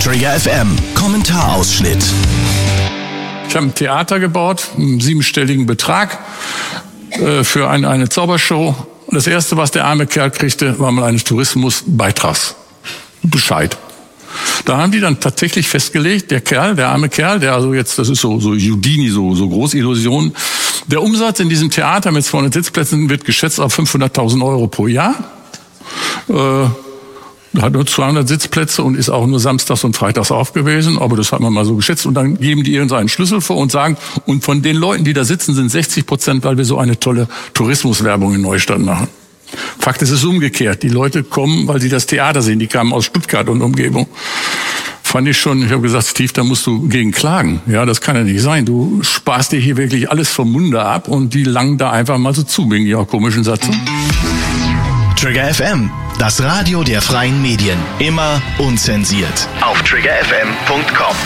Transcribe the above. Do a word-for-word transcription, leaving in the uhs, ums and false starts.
Trigger F M, Kommentarausschnitt. Ich habe ein Theater gebaut, einen siebenstelligen Betrag äh, für eine, eine Zaubershow. Und das Erste, was der arme Kerl kriegte, war mal ein Tourismusbeitragsbescheid. Da haben die dann tatsächlich festgelegt, der Kerl, der arme Kerl, der also jetzt, das ist so, so Houdini, so, so Großillusion, der Umsatz in diesem Theater mit zweihundert Sitzplätzen wird geschätzt auf fünfhunderttausend Euro pro Jahr. Äh, hat nur zweihundert Sitzplätze und ist auch nur samstags und freitags auf gewesen, aber das hat man mal so geschätzt. Und dann geben die ihren seinen Schlüssel vor und sagen, und von den Leuten, die da sitzen, sind sechzig Prozent, weil wir so eine tolle Tourismuswerbung in Neustadt machen. Fakt ist, es ist umgekehrt. Die Leute kommen, weil sie das Theater sehen. Die kamen aus Stuttgart und Umgebung. Fand ich schon, ich habe gesagt, Steve, da musst du gegen klagen. Ja, das kann ja nicht sein. Du sparst dir hier wirklich alles vom Munde ab und die langen da einfach mal so zu wegen ihrer komischen Satzung. Trigger F M, das Radio der freien Medien. Immer unzensiert. Auf trigger f m punkt com.